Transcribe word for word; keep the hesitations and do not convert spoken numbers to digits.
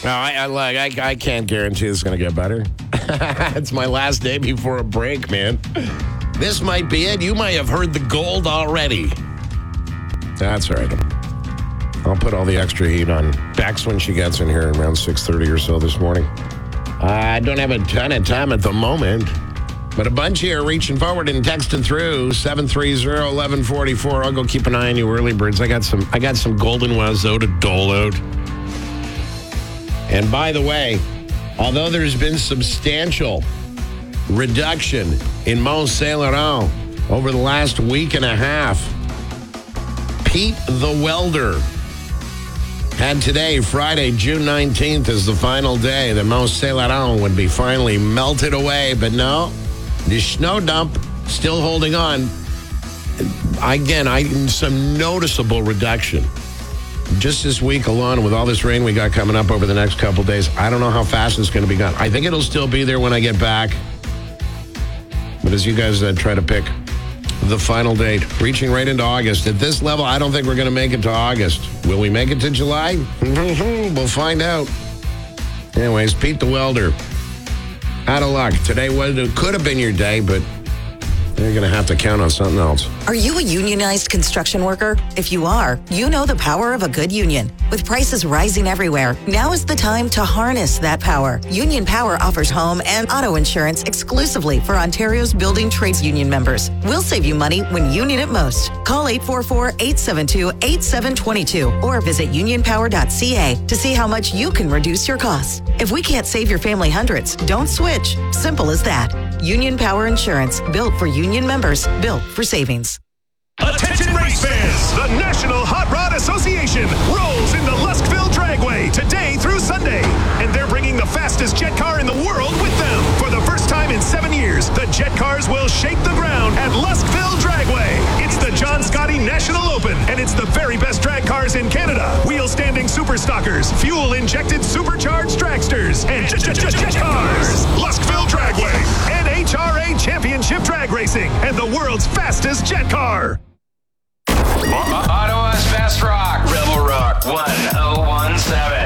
No, I, I like. I, I can't guarantee it's going to get better. It's my last day before a break, man. This might be it. You might have heard the gold already. That's all right. I'll put all the extra heat on Bex when she gets in here around six thirty or so this morning. I don't have a ton of time at the moment, but a bunch here are reaching forward and texting through seven three zero, one one four four. I'll go keep an eye on you early birds. I got some I got some golden Wazoo to dole out. And by the way, although there's been substantial reduction in Mont Saint Laurent over the last week and a half, Pete the Welder had today, Friday, June nineteenth, as the final day that Mont Saint Laurent would be finally melted away. But no, the snow dump still holding on. Again, I some noticeable reduction. Just this week alone, with all this rain we got coming up over the next couple days, I don't know how fast it's going to be gone. I think it'll still be there when I get back. But as you guys uh, try to pick the final date, reaching right into August. At this level, I don't think we're going to make it to August. Will we make it to July? We'll find out. Anyways, Pete the Welder, out of luck. Today was, it could have been your day, but you're going to have to count on something else. Are you a unionized construction worker? If you are, you know the power of a good union. With prices rising everywhere, now is the time to harness that power. Union Power offers home and auto insurance exclusively for Ontario's building trades union members. We'll save you money when you need it most. Call eight four four, eight seven two, eight seven two two or visit union power dot c a to see how much you can reduce your costs. If we can't save your family hundreds, don't switch. Simple as that. Union Power Insurance, built for union members, built for savings. Attention race fans! The National Hot Rod Association rolls into Luskville Dragway today through Sunday. And they're bringing the fastest jet car in the world with them. For the first time in seven years, the jet cars will shake the ground at Luskville Dragway. It's the John Scotty National Open, and it's the very best drag cars in Canada. Wheel-standing super stockers, fuel-injected supercharged dragsters, and jet, jet, jet, jet cars. Luskville Dragway, N H R A Championship Drag Racing, and the world's fastest jet car. Ottawa's best rock. Rebel Rock one oh one seven.